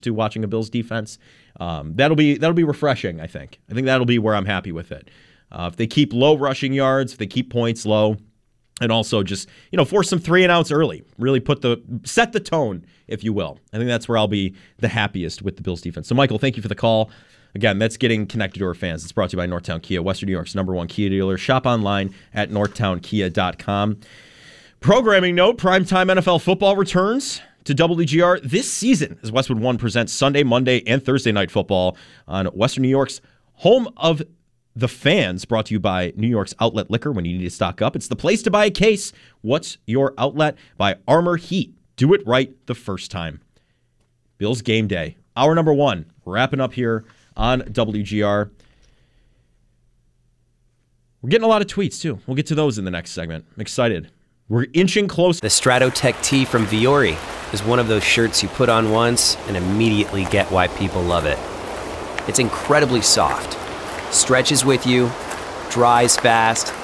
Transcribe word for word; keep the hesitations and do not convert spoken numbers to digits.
to watching a Bills defense. Um, that'll be that'll be refreshing, I think. I think that'll be where I'm happy with it. Uh, if they keep low rushing yards, if they keep points low, and also just, you know, force some three and outs early. Really put the set the tone, if you will. I think that's where I'll be the happiest with the Bills defense. So, Michael, thank you for the call. Again, that's getting connected to our fans. It's brought to you by Northtown Kia, Western New York's number one Kia dealer. Shop online at northtown kia dot com. Programming note, primetime N F L football returns to W G R this season as Westwood One presents Sunday, Monday, and Thursday night football on Western New York's home of the fans, brought to you by New York's Outlet Liquor. When you need to stock up, it's the place to buy a case. What's your outlet? By Armor Heat. Do it right the first time. Bills game day. Hour number one. Wrapping up here on W G R. We're getting a lot of tweets, too. We'll get to those in the next segment. I'm excited. We're inching close. The Stratotech tee from Viore is one of those shirts you put on once and immediately get why people love it. It's incredibly soft, stretches with you, dries fast,